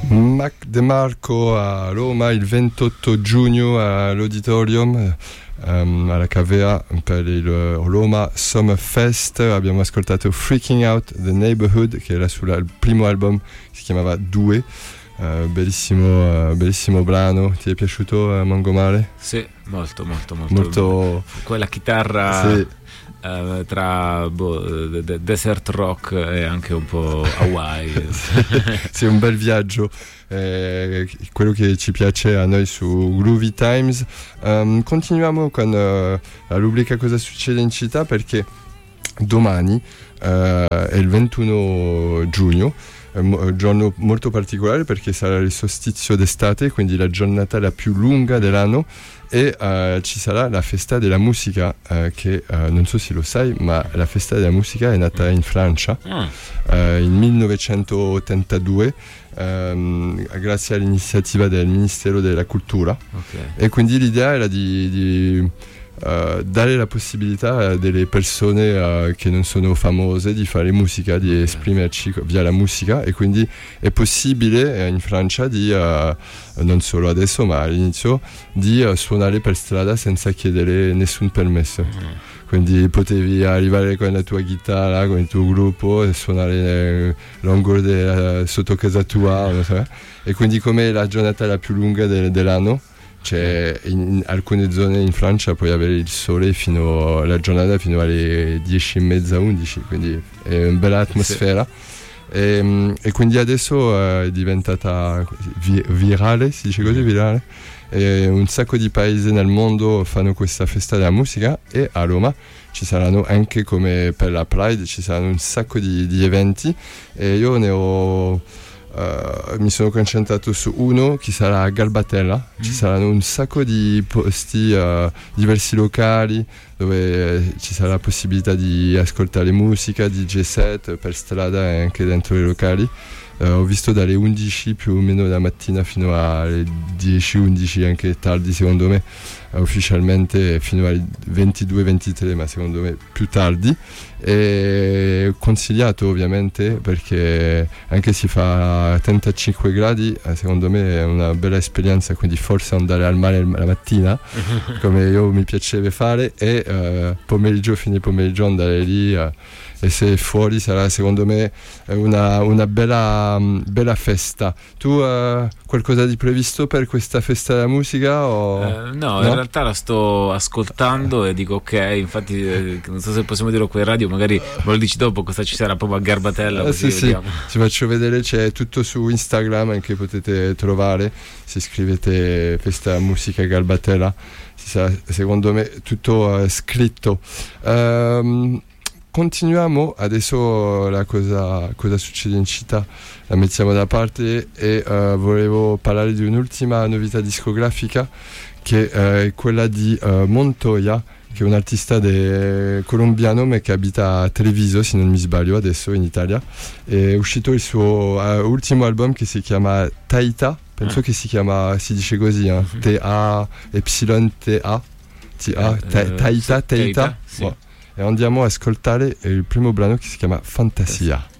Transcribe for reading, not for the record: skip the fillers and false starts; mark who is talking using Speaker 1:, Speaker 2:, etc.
Speaker 1: Mac DeMarco a Roma il 28 giugno all'Auditorium alla Cavea per il Roma Summer Fest. Abbiamo ascoltato Freaking Out The Neighborhood, che era sul primo album, si chiamava 2. Bellissimo brano. Ti è piaciuto, Mangomare?
Speaker 2: Sì, molto. Quella chitarra, sì. Tra desert rock e anche un po' Hawaii.
Speaker 1: Sì, un bel viaggio, quello che ci piace a noi su Groovy Times. Continuiamo con la rubrica Cosa succede in città, perché domani è il 21 giugno, un giorno molto particolare perché sarà il solstizio d'estate, quindi la giornata la più lunga dell'anno, e ci sarà la festa della musica, che non so se lo sai, ma la festa della musica è nata in Francia in 1982, grazie all'iniziativa del Ministero della Cultura.
Speaker 2: Okay.
Speaker 1: E quindi l'idea era di dare la possibilità a delle persone che non sono famose di fare musica, di esprimerci via la musica, e quindi è possibile in Francia di non solo adesso ma all'inizio di suonare per strada senza chiedere nessun permesso. Quindi potevi arrivare con la tua chitarra, con il tuo gruppo e suonare l'angolo sotto casa tua, non so, e quindi come la giornata la più lunga dell'anno, cioè in alcune zone in Francia puoi avere il sole la giornata fino alle 10:30, 11, quindi è una bella atmosfera. Sì. E quindi adesso è diventata virale, si dice così, virale, e un sacco di paesi nel mondo fanno questa festa della musica, e a Roma ci saranno anche, come per la Pride, ci saranno un sacco di eventi, e io mi sono concentrato su uno che sarà a Garbatella. Ci saranno un sacco di posti, diversi locali dove ci sarà la possibilità di ascoltare musica, DJ set per strada e anche dentro i locali. Ho visto dalle 11 più o meno la mattina fino alle 10-11, anche tardi secondo me, ufficialmente fino alle 22-23, ma secondo me più tardi. È consigliato ovviamente, perché anche si fa 35 gradi, secondo me è una bella esperienza, quindi forse andare al mare la mattina come io mi piacerebbe fare, e fine pomeriggio andare lì, e se fuori sarà secondo me una bella festa. Tu qualcosa di previsto per questa festa della musica? O...
Speaker 2: No, in realtà la sto ascoltando e dico ok, infatti non so se possiamo dirlo qui in radio, magari me lo dici dopo cosa ci sarà proprio a Garbatella, così
Speaker 1: sì, ci faccio vedere, c'è tutto su Instagram, anche potete trovare, se scrivete festa musica Garbatella ci sarà secondo me tutto scritto. Continuiamo adesso la cosa succede in città, la mettiamo da parte, e volevo parlare di un'ultima novità discografica, che è quella di Montoya, che è un artista colombiano ma che abita a Treviso, se non mi sbaglio, adesso in Italia. È uscito il suo ultimo album che si chiama Taita, penso che si dice così, T-A-Y-T-A, Taita.
Speaker 2: Sì.
Speaker 1: Wow. E andiamo a ascoltare il primo brano che si chiama Fantasia.